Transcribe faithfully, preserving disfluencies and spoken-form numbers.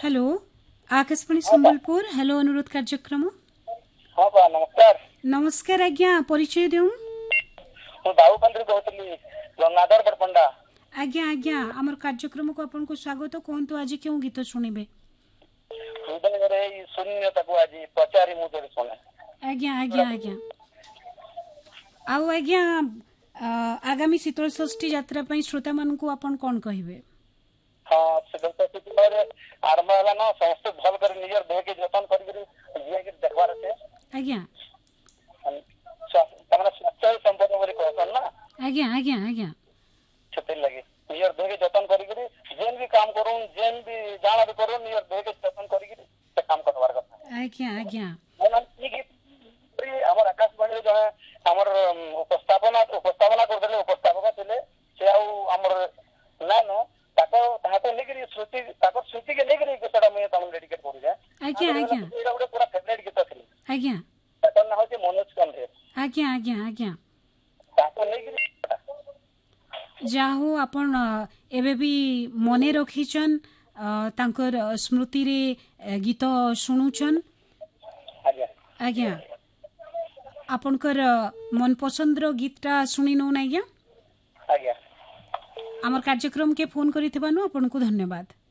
Hello Akashvani Sambalpur hello अनुरोध कार्यक्रम हाँ बा नमस्कार नमस्कार आज्ञा परिचय देऊ मु बाबू पंद्री कहतली गंगाधर बड़पंडा आज्ञा आज्ञा हमर कार्यक्रम को आपन को स्वागत कहंतु आज क्यों गीत सुनिबे हृदय रे ई शून्यता को आज पचारी मु तोरे सुने आज्ञा आज्ञा आज्ञा आउ आज्ञा आगामी शीतल षष्ठी यात्रा पई श्रोता मन को आपन कोन कहिबे हाँ शीतल षष्ठी रे आरंभ होला ना समस्त भल कर नियर देह के जतन कर जिया के देखबार से आज्ञा तमरा स्वास्थ्य संपन्न बोली कहसन ना आज्ञा आज्ञा आज्ञा छते लगे नियर देह के जतन करी करी जेन भी काम करूं जेन भी जाना भी करूं नियर देह के जतन करी करी से काम करवार କଥା आज्ञा आज्ञा मन ई की हमर आकाशवाणी जो है हमर उपस्थापना उपस्थापना कर देले उपस्थापक थिले से आ हमर ना न ताको ताको लेकरी श्रुति ताको श्रुति के लेकरी के सेटा मैं तमन डेडिकेट करू जा आज्ञा आज्ञा एरा गुडे पूरा फेवरेट गीत थिले आज्ञा ताको ना होचे मनोज कंधे आज्ञा आज्ञा आज्ञा ताको लेकरी जाहो आपण एबे भी मने रखिचन तांकर स्मृति रे गीत सुनुचन आज्ञा आज्ञा आपनकर मन पसंद रो गीतटा सुनी नो आज्ञा आज्ञा हमर कार्यक्रम के फोन करिथिबानो आपन को धन्यवाद।